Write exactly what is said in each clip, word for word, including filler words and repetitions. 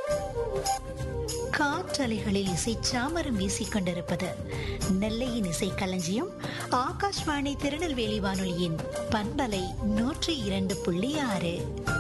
காற்றலைகளில் இசை சாமரம் வீசிக் கொண்டிருப்பது நெல்லையின் இசை களஞ்சியம் ஆகாஷ்வாணி திருநெல்வேலி வானொலியின் பண்பலை நூற்றி இரண்டு புள்ளி ஆறு.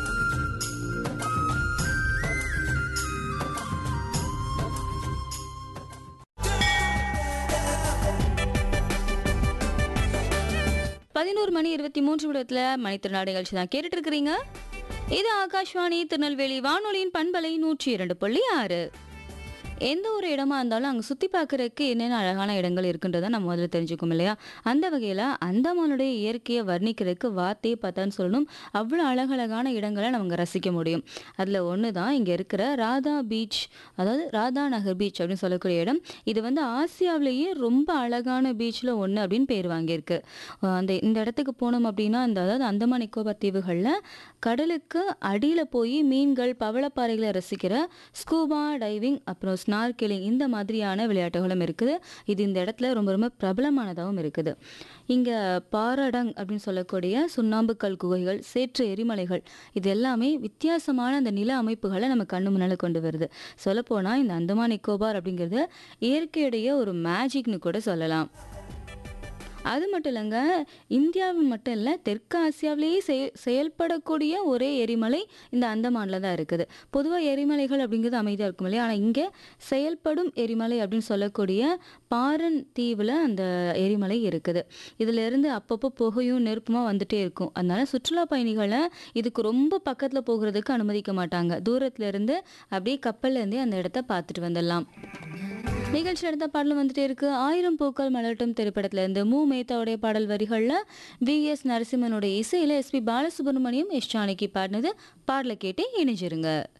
பதினோரு மணி இருபத்தி மூன்று நிமிடத்துல மணித்திருநாடு நிகழ்ச்சி தான் கேட்டுட்டு இருக்கிறீங்க. இது ஆகாஷ்வாணி திருநெல்வேலி வானொலியின் பண்பலை நூற்றி இரண்டு புள்ளி ஆறு. எந்த ஒரு இடமா இருந்தாலும் அங்கே சுற்றி பார்க்குறதுக்கு என்னென்ன அழகான இடங்கள் இருக்குன்றதை நம்ம முதல்ல தெரிஞ்சுக்கோம் இல்லையா? அந்த வகையில் அந்தமானுடைய இயற்கையை வர்ணிக்கிறதுக்கு வார்த்தையை பார்த்தான்னு சொல்லணும். அவ்வளோ அழகழகான இடங்களை நம்ம ரசிக்க முடியும். அதில் ஒன்று தான் இங்கே இருக்கிற ராதா பீச், அதாவது ராதா நகர் பீச் அப்படின்னு சொல்லக்கூடிய இடம். இது வந்து ஆசியாவிலேயே ரொம்ப அழகான பீச்சில் ஒன்று அப்படின்னு பேர் வாங்கியிருக்கு. அந்த இந்த இடத்துக்கு போனோம் அப்படின்னா அந்த அதாவது அந்தமான் நிக்கோபார் தீவுகளில் கடலுக்கு அடியில் போய் மீன்கள் பவளப்பாறைகளை ரசிக்கிற ஸ்கூபா டைவிங் அப்புறம் ஸ்னார்கெலிங் இந்த மாதிரியான விளையாட்டுகளும் இருக்குது. இது இந்த இடத்துல ரொம்ப ரொம்ப பிரபலமானதாகவும் இருக்குது. இங்கே பாரடங் அப்படின்னு சொல்லக்கூடிய சுண்ணாம்புக்கல் குகைகள், சேற்று எரிமலைகள், இது எல்லாமே வித்தியாசமான அந்த நில அமைப்புகளை நம்ம கண்ணு முன்னால் கொண்டு வருது. சொல்லப்போனால் இந்த அந்தமான் நிக்கோபார் அப்படிங்கிறது இயற்கையுடைய ஒரு மேஜிக்னு கூட சொல்லலாம். அது மட்டும் இல்லைங்க, இந்தியாவில் மட்டும் இல்லை, தெற்கு ஆசியாவிலேயே செய செயல்படக்கூடிய ஒரே எரிமலை இந்த அந்தமானில் தான் இருக்குது. பொதுவாக எரிமலைகள் அப்படிங்கிறது அமைதியாக இருக்கும் இல்லையா? ஆனால் இங்கே செயல்படும் எரிமலை அப்படின்னு சொல்லக்கூடிய பாரன் தீவில் அந்த எரிமலை இருக்குது. இதில் இருந்து அப்பப்போ புகையும் நெருப்புமா வந்துட்டே இருக்கும். அதனால சுற்றுலா பயணிகளை இதுக்கு ரொம்ப பக்கத்தில் போகிறதுக்கு அனுமதிக்க மாட்டாங்க. தூரத்துல இருந்து அப்படியே கப்பல்ல இருந்தே அந்த இடத்த பார்த்துட்டு வந்துடலாம். நிகழ்ச்சி எடுத்த பாடலும் வந்துட்டே இருக்கு. ஆயிரம் பூக்கள் மலரட்டும் திரைப்படத்துல இருந்து மு மேத்தாவுடைய பாடல் வரிகள்ல வி எஸ் நரசிம்மனுடைய இசையில S B Balasubramaniam, S Janaki பாடினது. பாடலை கேட்டு இணைஞ்சிருங்க.